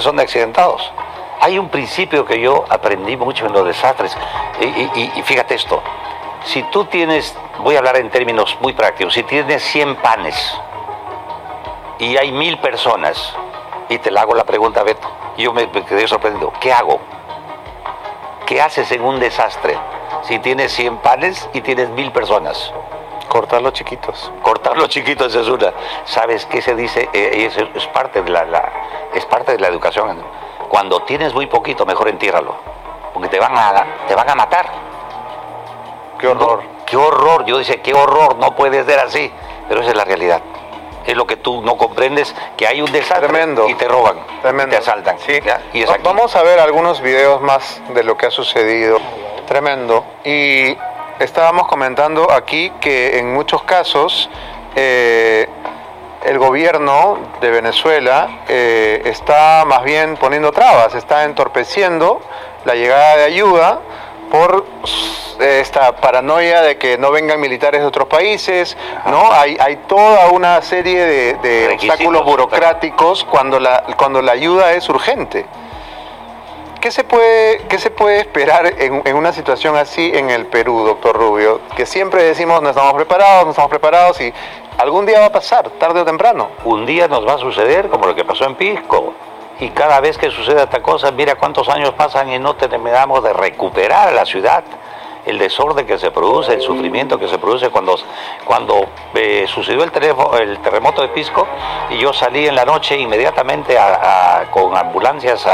desastres son accidentados. Hay un principio que yo aprendí mucho en los desastres, y fíjate esto, si tú tienes, voy a hablar en términos muy prácticos, si tienes 100 panes y hay 1000 personas, y te la hago la pregunta, Beto, yo me quedé sorprendido, ¿qué hago? ¿Qué haces en un desastre si tienes 100 panes y tienes 1000 personas? Cortar los chiquitos. Cortar los chiquitos es una. ¿Sabes qué se dice? Es parte de es parte de la educación. Cuando tienes muy poquito, mejor entiérralo, porque te van a matar. Qué horror. No, qué horror. Yo decía, qué horror, no puede ser así. Pero esa es la realidad. Es lo que tú no comprendes, que hay un desastre. Tremendo. Y te roban, Tremendo. te asaltan. Sí. Y es aquí. Vamos a ver algunos videos más de lo que ha sucedido. Tremendo. Y estábamos comentando aquí que en muchos casos el gobierno de Venezuela está más bien poniendo trabas, está entorpeciendo la llegada de ayuda por esta paranoia de que no vengan militares de otros países, ¿no? Hay toda una serie de obstáculos burocráticos cuando la ayuda es urgente. ¿Qué se puede esperar en una situación así en el Perú, doctor Rubio? Que siempre decimos no estamos preparados y algún día va a pasar, tarde o temprano. Un día nos va a suceder como lo que pasó en Pisco. Y cada vez que sucede esta cosa, mira cuántos años pasan y no terminamos de recuperar la ciudad. El desorden que se produce, el sufrimiento que se produce cuando sucedió el terremoto de Pisco, y yo salí en la noche inmediatamente con ambulancias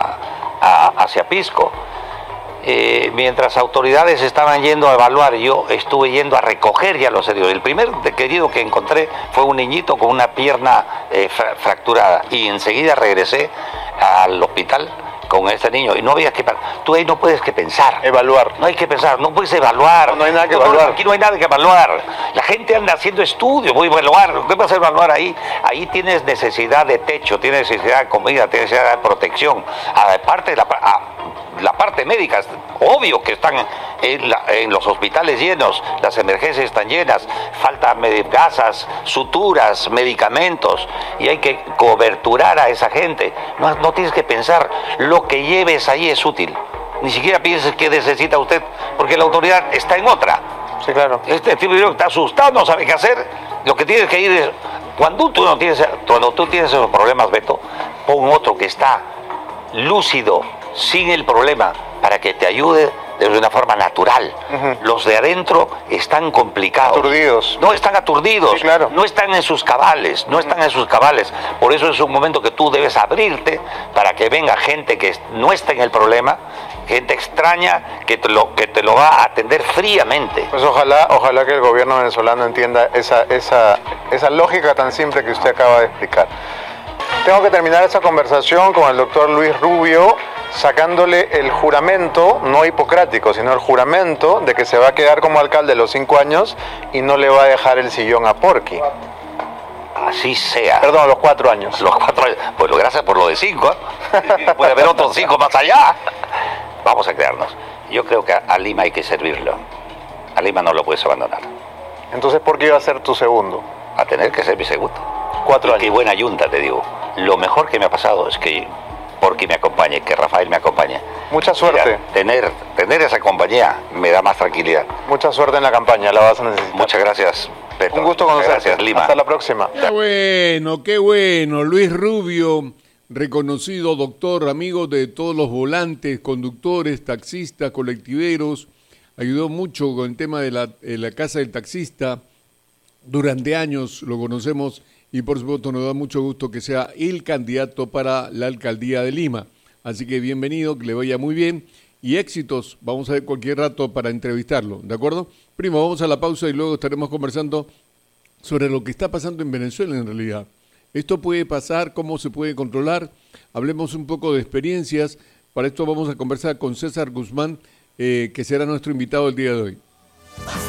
hacia Pisco. Mientras autoridades estaban yendo a evaluar, yo estuve yendo a recoger ya los heridos. El primer querido que encontré fue un niñito con una pierna fracturada, y enseguida regresé al hospital con este niño, y no había que... Tú ahí no puedes que pensar. Evaluar. No hay que pensar, no puedes evaluar. No hay nada que evaluar. Aquí no hay nada que evaluar. La gente anda haciendo estudios, voy a evaluar. ¿Qué vas a evaluar ahí? Ahí tienes necesidad de techo, tienes necesidad de comida, tienes necesidad de protección. Aparte de la parte médica, obvio que están en los hospitales llenos, las emergencias están llenas, falta gasas, suturas, medicamentos, y hay que coberturar a esa gente. No tienes que pensar, lo que lleves ahí es útil. Ni siquiera pienses que necesita usted, porque la autoridad está en otra. Sí, claro. Este tipo está asustado, no sabe qué hacer. Lo que tienes que ir es, cuando tú tienes esos problemas, Beto, pon otro que está lúcido, sin el problema, para que te ayude de una forma natural. Los de adentro están complicados. Aturdidos. No, están aturdidos. Sí, claro. No están en sus cabales, Por eso es un momento que tú debes abrirte para que venga gente que no está en el problema, gente extraña que te lo va a atender fríamente. Pues ojalá que el gobierno venezolano entienda esa lógica tan simple que usted acaba de explicar. Tengo que terminar esta conversación con el doctor Luis Rubio, sacándole el juramento, no hipocrático, sino el juramento de que se va a quedar como alcalde los 5 años y no le va a dejar el sillón a Porky. Así sea. Perdón, los 4 años. Los 4 años. Pues gracias por lo de 5. Puede haber otros 5 más allá. Vamos a quedarnos. Yo creo que a Lima hay que servirlo. A Lima no lo puedes abandonar. Entonces, ¿por qué iba a ser tu segundo? A tener que ser mi segundo. 4 años. Qué buena yunta, te digo. Lo mejor que me ha pasado es que Porky me acompañe, que Rafael me acompañe. Mucha suerte. Mira, tener esa compañía me da más tranquilidad. Mucha suerte en la campaña, la vas a necesitar. Muchas gracias, Beto. Un gusto conocerte. Gracias, Lima. Hasta la próxima. Qué bueno. Luis Rubio, reconocido doctor, amigo de todos los volantes, conductores, taxistas, colectiveros. Ayudó mucho con el tema de la casa del taxista. Durante años lo conocemos. Y por supuesto nos da mucho gusto que sea el candidato para la alcaldía de Lima. Así que bienvenido, que le vaya muy bien y éxitos. Vamos a ver cualquier rato para entrevistarlo, ¿de acuerdo? Primo, vamos a la pausa y luego estaremos conversando sobre lo que está pasando en Venezuela en realidad. Esto puede pasar, cómo se puede controlar. Hablemos un poco de experiencias. Para esto vamos a conversar con César Guzmán, que será nuestro invitado el día de hoy.